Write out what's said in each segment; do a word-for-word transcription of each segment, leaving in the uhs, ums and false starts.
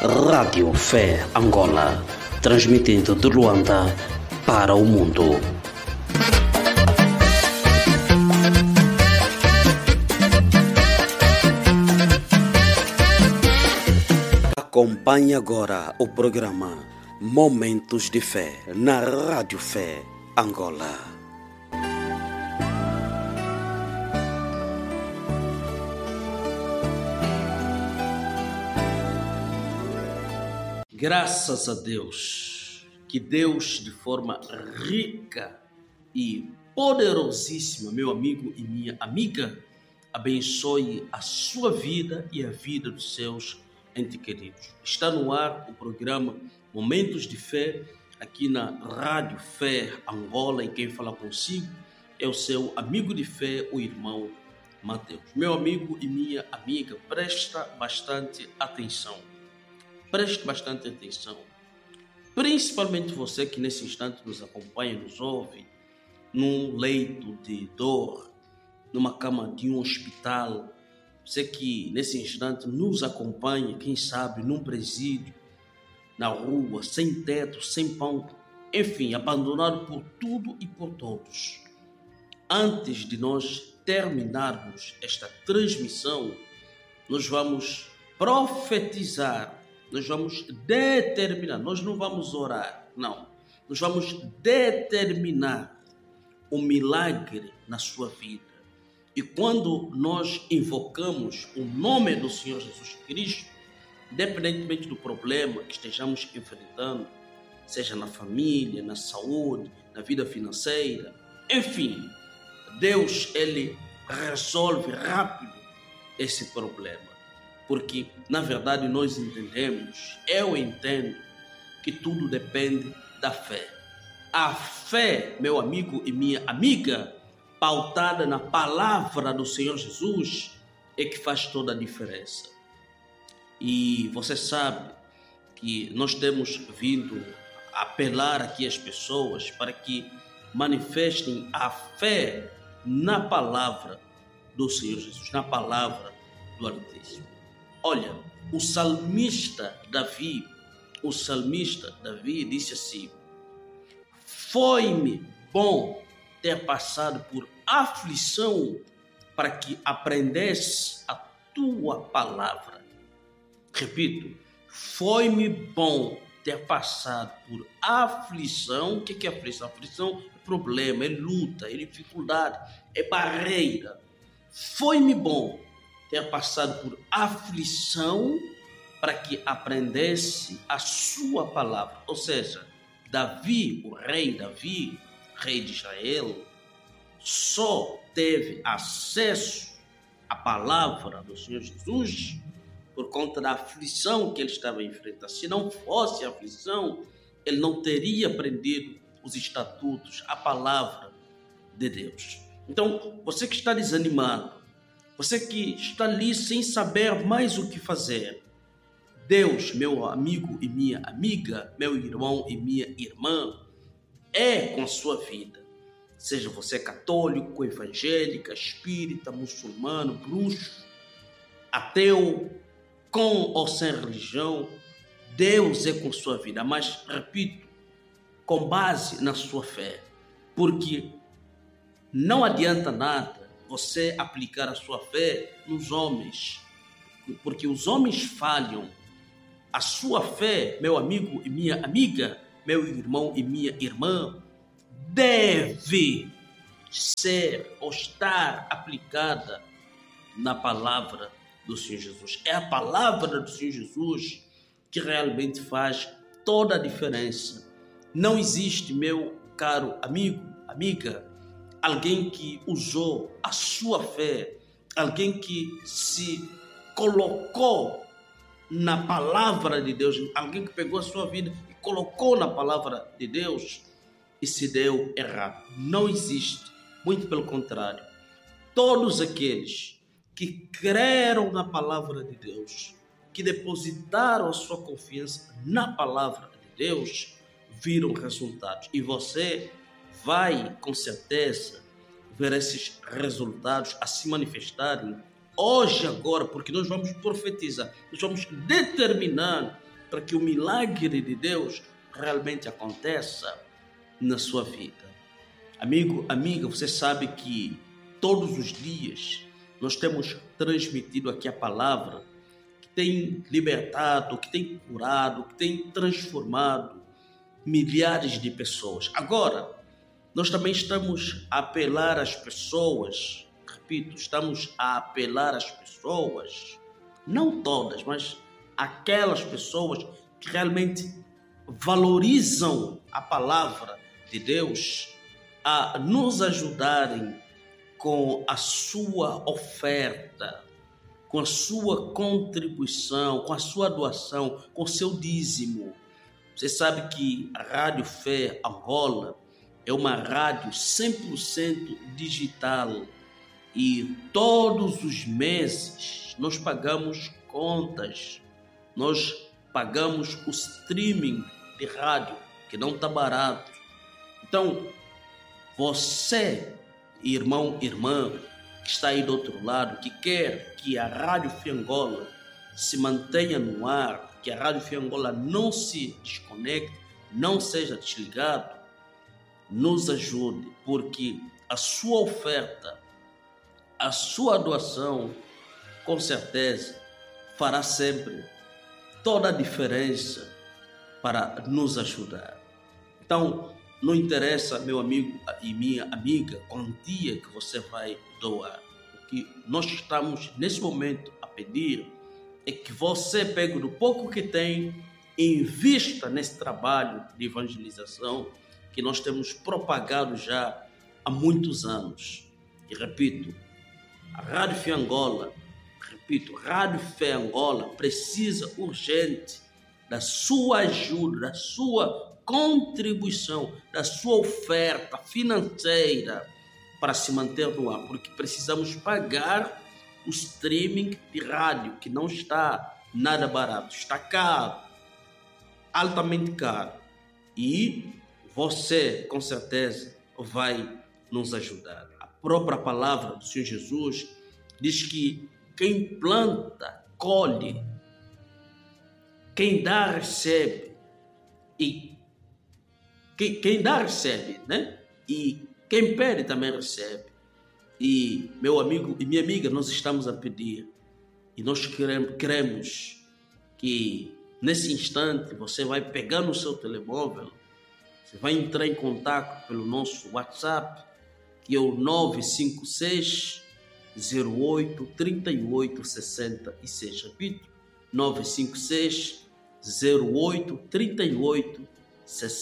Rádio Fé Angola, transmitindo de Luanda para o mundo. Acompanhe agora o programa Momentos de Fé na Rádio Fé Angola. Graças a Deus, que Deus de forma rica e poderosíssima, meu amigo e minha amiga, abençoe a sua vida e a vida dos seus entes queridos. Está no ar o programa Momentos de Fé, aqui na Rádio Fé Angola, e quem fala consigo é o seu amigo de fé, o irmão Mateus. Meu amigo e minha amiga, presta bastante atenção. Preste bastante atenção, principalmente você que nesse instante nos acompanha, nos ouve, num leito de dor, numa cama de um hospital, você que nesse instante nos acompanha, quem sabe, num presídio, na rua, sem teto, sem pão, enfim, abandonado por tudo e por todos. Antes de nós terminarmos esta transmissão, nós vamos profetizar. Nós vamos determinar, nós não vamos orar, não. Nós vamos determinar o milagre na sua vida. E quando nós invocamos o nome do Senhor Jesus Cristo, independentemente do problema que estejamos enfrentando, seja na família, na saúde, na vida financeira, enfim, Deus, Ele resolve rápido esse problema. Porque, na verdade, nós entendemos, eu entendo, que tudo depende da fé. A fé, meu amigo e minha amiga, pautada na palavra do Senhor Jesus, é que faz toda a diferença. E você sabe que nós temos vindo apelar aqui às pessoas para que manifestem a fé na palavra do Senhor Jesus, na palavra do Altíssimo. Olha, o salmista Davi, o salmista Davi disse assim: foi-me bom ter passado por aflição para que aprendesse a tua palavra. Repito, foi-me bom ter passado por aflição. O que é aflição? Aflição é problema, é luta, é dificuldade, é barreira. Foi-me bom ter passado por aflição para que aprendesse a sua palavra. Ou seja, Davi, o rei Davi, rei de Israel, só teve acesso à palavra do Senhor Jesus por conta da aflição que ele estava enfrentando. Se não fosse a aflição, ele não teria aprendido os estatutos, a palavra de Deus. Então, você que está desanimado, você que está ali sem saber mais o que fazer, Deus, meu amigo e minha amiga, meu irmão e minha irmã, é com a sua vida. Seja você católico, evangélica, espírita, muçulmano, bruxo, ateu, com ou sem religião, Deus é com a sua vida. Mas, repito, com base na sua fé. Porque não adianta nada você aplicar a sua fé nos homens, porque os homens falham. A sua fé, meu amigo e minha amiga, meu irmão e minha irmã, deve ser ou estar aplicada na palavra do Senhor Jesus. É a palavra do Senhor Jesus que realmente faz toda a diferença. Não existe, meu caro amigo, amiga, alguém que usou a sua fé, alguém que se colocou na palavra de Deus, alguém que pegou a sua vida e colocou na palavra de Deus e se deu errado. Não existe, muito pelo contrário. Todos aqueles que creram na palavra de Deus, que depositaram a sua confiança na palavra de Deus, viram resultados. E você vai, com certeza, ver esses resultados a se manifestarem hoje, agora, porque nós vamos profetizar, nós vamos determinar para que o milagre de Deus realmente aconteça na sua vida. Amigo, amiga, você sabe que todos os dias nós temos transmitido aqui a palavra que tem libertado, que tem curado, que tem transformado milhares de pessoas. Agora, nós também estamos a apelar às pessoas, repito, estamos a apelar às pessoas, não todas, mas aquelas pessoas que realmente valorizam a palavra de Deus, a nos ajudarem com a sua oferta, com a sua contribuição, com a sua doação, com o seu dízimo. Você sabe que a Rádio Fé Angola é uma rádio cem por cento digital e todos os meses nós pagamos contas, nós pagamos o streaming de rádio, que não está barato. Então, você, irmão, irmã, que está aí do outro lado, que quer que a Rádio Fé Angola se mantenha no ar, que a Rádio Fé Angola não se desconecte, não seja desligado, nos ajude, porque a sua oferta, a sua doação, com certeza, fará sempre toda a diferença para nos ajudar. Então, não interessa, meu amigo e minha amiga, a quantia que você vai doar. O que nós estamos, nesse momento, a pedir é que você pegue do pouco que tem e invista nesse trabalho de evangelização que nós temos propagado já há muitos anos. E repito, a Rádio Fé Angola, repito, Rádio Fé Angola precisa urgente da sua ajuda, da sua contribuição, da sua oferta financeira para se manter no ar, porque precisamos pagar o streaming de rádio, que não está nada barato, está caro, altamente caro. E você, com certeza, vai nos ajudar. A própria palavra do Senhor Jesus diz que quem planta, colhe. Quem dá, recebe. E quem, quem dá, recebe, né? E quem pede também recebe. E, meu amigo e minha amiga, nós estamos a pedir. E nós queremos, queremos que, nesse instante, você vai pegar no seu telemóvel, você vai entrar em contato pelo nosso WhatsApp, que é o nove cinco seis, zero oito, três oito seis seis. Repito, nove cinco seis, zero oito, três oito seis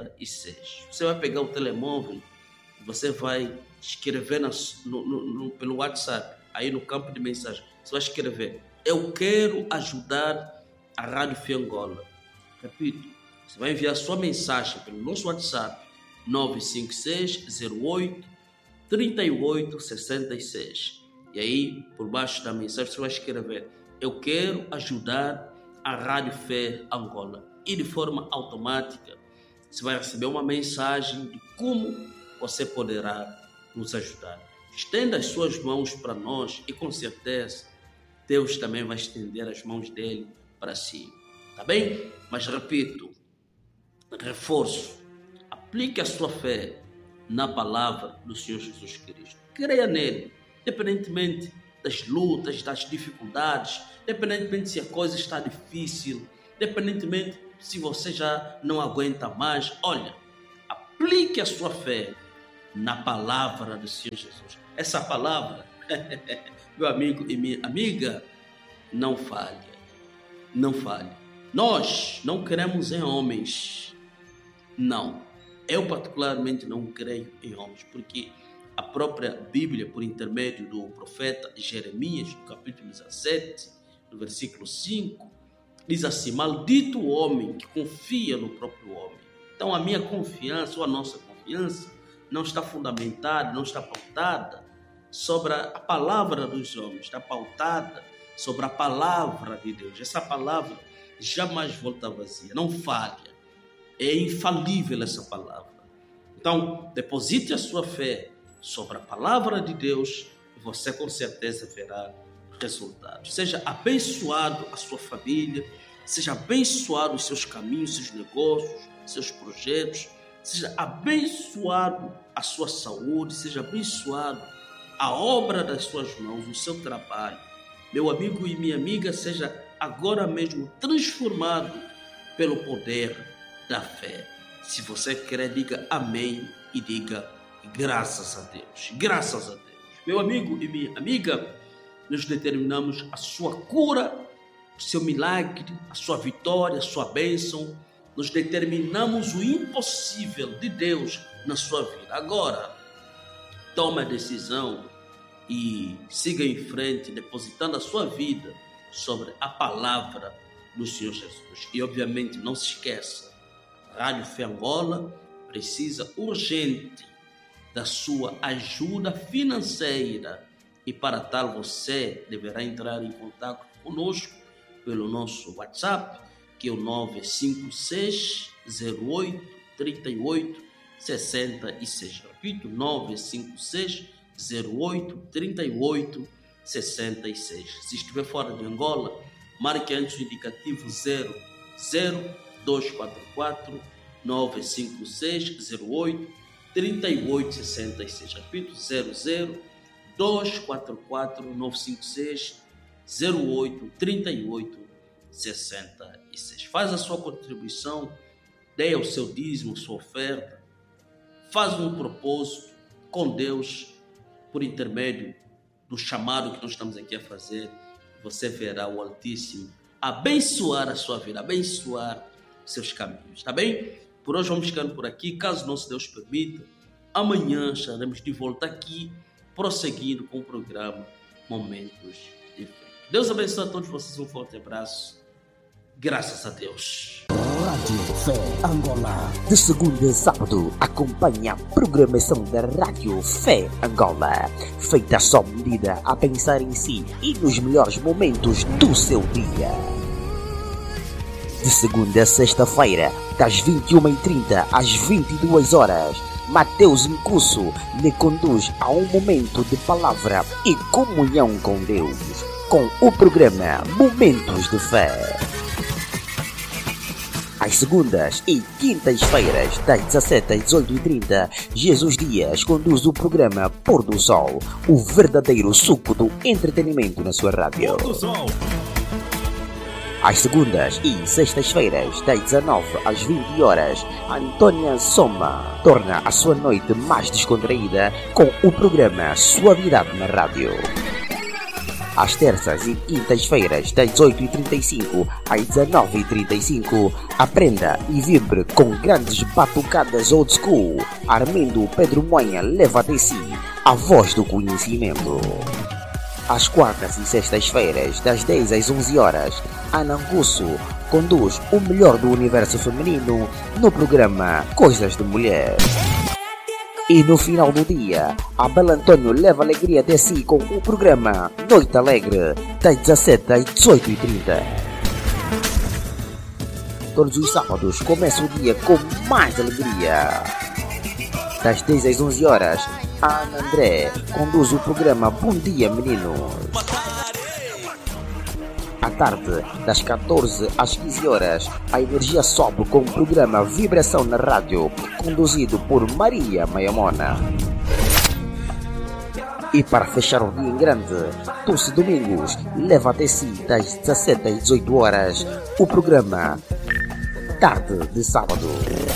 seis. Você vai pegar o telemóvel, você vai escrever na, no, no, no, pelo WhatsApp, aí no campo de mensagem, você vai escrever: eu quero ajudar a Rádio Fé Angola. Repito, você vai enviar sua mensagem pelo nosso WhatsApp, nove cinco seis, zero oito, três oito seis seis. E aí, por baixo da mensagem, você vai escrever: eu quero ajudar a Rádio Fé Angola. E de forma automática, você vai receber uma mensagem de como você poderá nos ajudar. Estenda as suas mãos para nós e, com certeza, Deus também vai estender as mãos dele para si. Tá bem? Mas repito, reforço, aplique a sua fé na palavra do Senhor Jesus Cristo. Creia nele, independentemente das lutas, das dificuldades, independentemente se a coisa está difícil, independentemente se você já não aguenta mais. Olha, aplique a sua fé na palavra do Senhor Jesus. Essa palavra, meu amigo e minha amiga, não falha, não falha. Nós não cremos em homens, não. Eu particularmente não creio em homens, porque a própria Bíblia, por intermédio do profeta Jeremias, no capítulo dezessete, no versículo cinco, diz assim: maldito o homem que confia no próprio homem. Então a minha confiança, ou a nossa confiança, não está fundamentada, não está pautada sobre a palavra dos homens, está pautada sobre a palavra de Deus. Essa palavra jamais volta vazia, não falha, é infalível essa palavra. Então, deposite a sua fé sobre a palavra de Deus e você com certeza verá resultados. Seja abençoado a sua família, seja abençoado os seus caminhos, seus negócios, seus projetos, seja abençoado a sua saúde, seja abençoado a obra das suas mãos, o seu trabalho. Meu amigo e minha amiga, seja agora mesmo transformado pelo poder da fé. Se você quer, diga amém e diga graças a Deus. Graças a Deus. Meu amigo e minha amiga, nós determinamos a sua cura, o seu milagre, a sua vitória, a sua bênção. Nós determinamos o impossível de Deus na sua vida. Agora, toma a decisão e siga em frente, depositando a sua vida sobre a palavra do Senhor Jesus. E, obviamente, não se esqueça, a Rádio Fé Angola precisa urgente da sua ajuda financeira. E para tal, você deverá entrar em contato conosco pelo nosso WhatsApp, que é o nove cinco seis, zero oito, três oito, seis seis. Repito, nove cinco seis, zero oito, três oito, seis seis. Se estiver fora de Angola, marque antes o indicativo zero zero dois quatro quatro, nove cinco seis, zero oito, três oito, seis seis. Repito, zero zero dois quatro quatro, nove cinco seis, zero oito, três oito, seis seis. Faz a sua contribuição, dê o seu dízimo, sua oferta, faz um propósito com Deus por intermédio do chamado que nós estamos aqui a fazer. Você verá o Altíssimo abençoar a sua vida, abençoar seus caminhos, tá bem? Por hoje vamos ficando por aqui. Caso nosso Deus permita, amanhã estaremos de volta aqui, prosseguindo com o programa Momentos de Fé. Deus abençoe a todos vocês, um forte abraço. Graças a Deus. Rádio Fé Angola. De segunda a sábado, acompanha a programação da Rádio Fé Angola, feita só medida a pensar em si e nos melhores momentos do seu dia. De segunda a sexta-feira, das vinte e uma e trinta às vinte e duas horas, Mateus Nkusso lhe conduz a um momento de palavra e comunhão com Deus, com o programa Momentos de Fé. Às segundas e quintas-feiras, das dezassete às dezoito e trinta, Jesus Dias conduz o programa Pôr do Sol, o verdadeiro suco do entretenimento na sua rádio. Pôr do Sol. Às segundas e sextas-feiras, das dezanove às vinte horas, Antônia Soma torna a sua noite mais descontraída com o programa Suavidade na Rádio. Às terças e quintas-feiras, das dezoito e trinta e cinco às dezenove e trinta e cinco, aprenda e vibre com grandes batucadas old school. Armindo Pedro Moinha leva até si a voz do conhecimento. Às quartas e sextas-feiras, das dez às onze horas, Ana Nkusso conduz o melhor do universo feminino no programa Coisas de Mulher. E no final do dia, Abel Antônio leva alegria até si com o programa Noite Alegre, das dezassete às dezoito e trinta. Todos os sábados começa o dia com mais alegria. Das dez às onze horas, a Ana André conduz o programa Bom Dia Meninos. À tarde, das catorze às quinze horas, a energia sobe com o programa Vibração na Rádio, conduzido por Maria Maiamona. E para fechar o dia em grande, Dulce Domingos leva até si, das dezassete às dezoito horas, o programa Tarde de Sábado.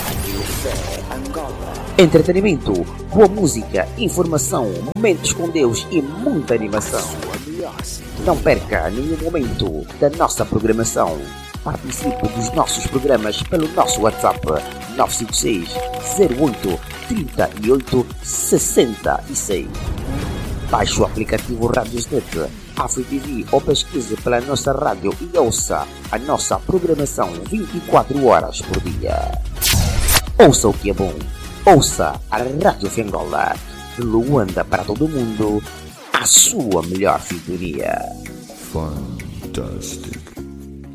Entretenimento, boa música, informação, momentos com Deus e muita animação. Não perca nenhum momento da nossa programação. Participe dos nossos programas pelo nosso WhatsApp nove cinco seis, zero oito, três oito, seis seis. Baixe o aplicativo Radiosnet, Afro T V ou pesquise pela nossa rádio e ouça a nossa programação vinte e quatro horas por dia. Ouça o que é bom. Ouça a Rádio Fé Angola, de Luanda para todo mundo, a sua melhor sintonia. Fantastic.